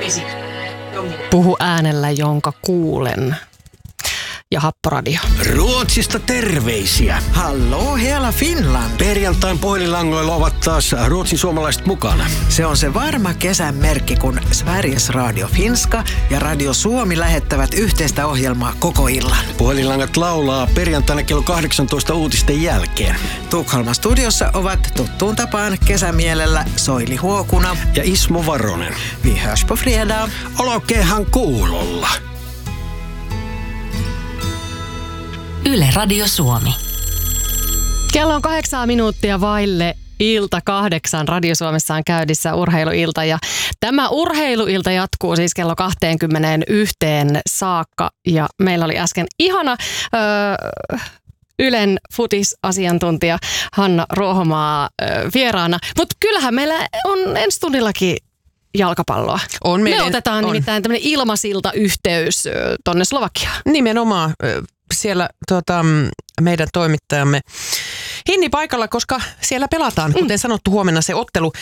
Puhu äänellä, jonka kuulen. Ja Happoradio. Ruotsista terveisiä. Hallå hela Finland. Perjantain puhelinlangoilla ovat taas Ruotsin suomalaiset mukana. Se on se varma kesän merkki, kun Sveriges Radio Finska ja Radio Suomi lähettävät yhteistä ohjelmaa koko illan. Puhelinlangat laulaa perjantaina kello 18 uutisten jälkeen. Tukholman studiossa ovat tuttuun tapaan kesämielellä Soili Huokuna ja Ismo Varonen. Vi hörs på fredag. Olkeehan kuulolla. Yle Radio Suomi. Kello on 8 minuuttia vaille ilta 8. Radio Suomessa on käynnissä urheiluilta ja tämä urheiluilta jatkuu siis kello 21 saakka ja meillä oli äsken ihana Ylen futisasiantuntija Hanna Ruohomaa vieraana, mutta kyllähän meillä on ensi tunnillakin jalkapalloa. Me otetaan nimittäin tämmöinen ilmasiltayhteys tonne Slovakiaan. Nimenomaan. Siellä meidän toimittajamme Hinni paikalla, koska siellä pelataan, kuten sanottu, huomenna se ottelu.